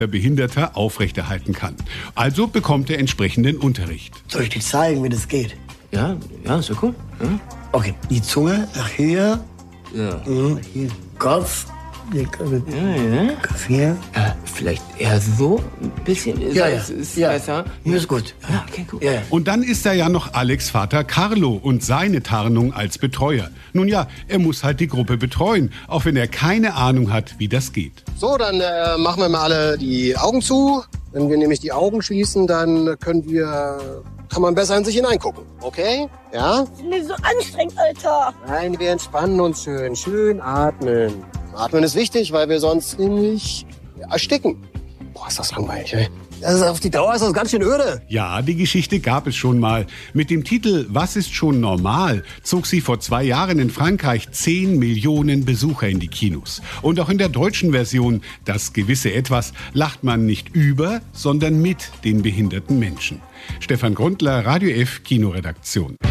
Behinderter aufrechterhalten kann. Also bekommt er entsprechenden Unterricht. Soll ich dir zeigen, wie das geht? Ja, ist ja cool. Ja. Okay, die Zunge nach hier. Ja. Hier, Kopf. Kopf hier. Vielleicht eher so ein bisschen. Ja. Ist Ja. besser. Hier ist gut. Ja, okay, gut. Ja. Und dann ist da ja noch Alex' Vater Carlo und seine Tarnung als Betreuer. Nun ja, er muss halt die Gruppe betreuen, auch wenn er keine Ahnung hat, wie das geht. So, dann machen wir mal alle die Augen zu. Wenn wir nämlich die Augen schließen, dann kann man besser in sich hineingucken. Okay? Ja? Das ist mir so anstrengend, Alter. Nein, wir entspannen uns schön. Schön atmen. Atmen ist wichtig, weil wir sonst nämlich ersticken. Boah, ist das langweilig, ey. Auf die Dauer ist das ganz schön öde. Ja, die Geschichte gab es schon mal. Mit dem Titel Was ist schon normal zog sie vor 2 Jahren in Frankreich 10 Millionen Besucher in die Kinos. Und auch in der deutschen Version Das gewisse Etwas lacht man nicht über, sondern mit den behinderten Menschen. Stefan Grundler, Radio F Kinoredaktion.